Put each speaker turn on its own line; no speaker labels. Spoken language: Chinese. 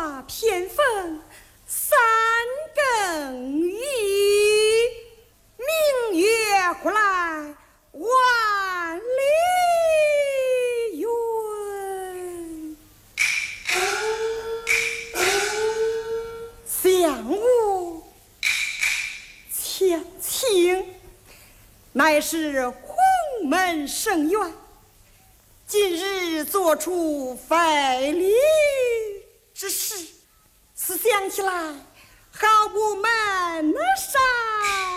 花偏逢三更雨，明月忽来万里云。相无强情，乃是鸿门圣愿，今日做出非礼之事，思想起来好不门上